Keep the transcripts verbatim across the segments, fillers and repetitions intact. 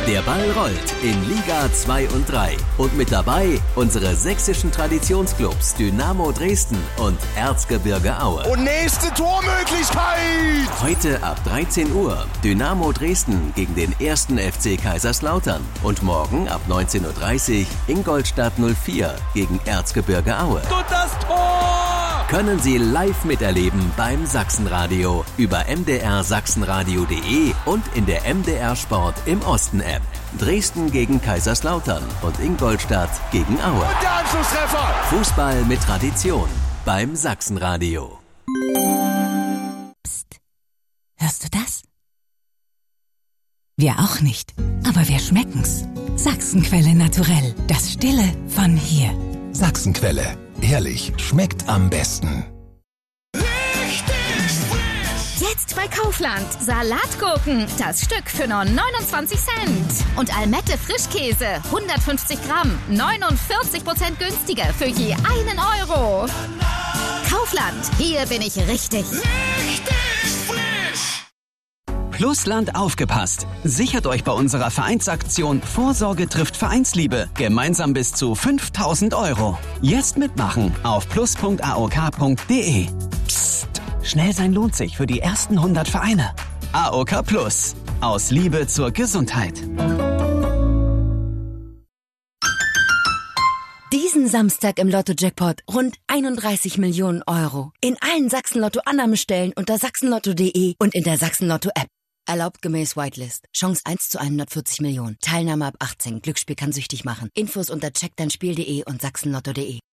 Der Ball rollt in Liga zwei und drei. Und mit dabei unsere sächsischen Traditionsclubs Dynamo Dresden und Erzgebirge Aue. Und nächste Tormöglichkeit! Heute ab dreizehn Uhr Dynamo Dresden gegen den ersten F C Kaiserslautern. Und morgen ab neunzehn Uhr dreißig Ingolstadt null vier gegen Erzgebirge Aue. Und das Tor! Können Sie live miterleben beim Sachsenradio über m d r sachsenradio punkt de und in der M D R Sport im Osten App. Dresden gegen Kaiserslautern und Ingolstadt gegen Aue. Und der Anschlusstreffer! Fußball mit Tradition beim Sachsenradio. Psst. Hörst du das? Wir auch nicht, aber wir schmecken's. Sachsenquelle naturell, das Stille von hier. Sachsenquelle. Ehrlich, schmeckt am besten. Jetzt bei Kaufland. Salatgurken. Das Stück für nur neunundzwanzig Cent. Und Almette Frischkäse. hundertfünfzig Gramm. neunundvierzig Prozent günstiger für je einen Euro. Kaufland. Hier bin ich richtig. Richtig frisch! Plusland aufgepasst. Sichert euch bei unserer Vereinsaktion Vorsorge trifft Vereinsliebe. Gemeinsam bis zu fünftausend Euro. Jetzt mitmachen auf plus punkt a o k punkt d e. Psst. Schnell sein lohnt sich für die ersten hundert Vereine. A O K Plus. Aus Liebe zur Gesundheit. Diesen Samstag im Lotto-Jackpot rund einunddreißig Millionen Euro. In allen Sachsen-Lotto-Annahmestellen unter sachsenlotto punkt de und in der Sachsen-Lotto-App. Erlaubt gemäß Whitelist. Chance eins zu hundertvierzig Millionen. Teilnahme ab achtzehn. Glücksspiel kann süchtig machen. Infos unter check dein spiel punkt de und sachsenlotto punkt de.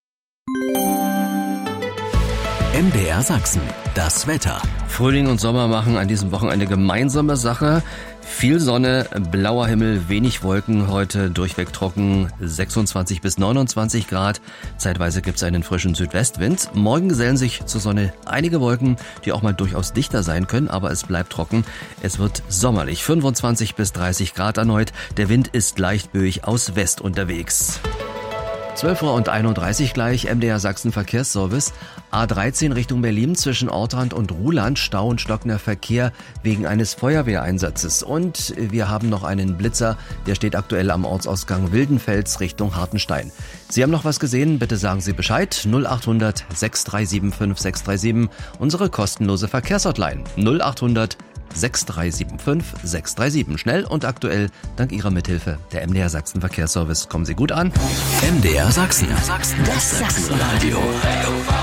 M D R Sachsen. Das Wetter. Frühling und Sommer machen an diesem Wochenende gemeinsame Sache. Viel Sonne, blauer Himmel, wenig Wolken, heute durchweg trocken, sechsundzwanzig bis neunundzwanzig Grad. Zeitweise gibt es einen frischen Südwestwind. Morgen gesellen sich zur Sonne einige Wolken, die auch mal durchaus dichter sein können, aber es bleibt trocken. Es wird sommerlich, fünfundzwanzig bis dreißig Grad erneut. Der Wind ist leicht böig aus West unterwegs. zwölf Uhr einunddreißig gleich, M D R Sachsen Verkehrsservice. A dreizehn Richtung Berlin zwischen Ortrand und Ruhland, Stau und stockender Verkehr wegen eines Feuerwehreinsatzes. Und wir haben noch einen Blitzer, der steht aktuell am Ortsausgang Wildenfels Richtung Hartenstein. Sie haben noch was gesehen? Bitte sagen Sie Bescheid. null achthundert sechs drei sieben fünf sechs drei sieben, unsere kostenlose Verkehrshotline. null achthundert sechs drei sieben fünf sechs drei sieben. Schnell und aktuell, dank Ihrer Mithilfe. Der M D R Sachsen Verkehrsservice. Kommen Sie gut an. M D R Sachsen. Das Sachsenradio.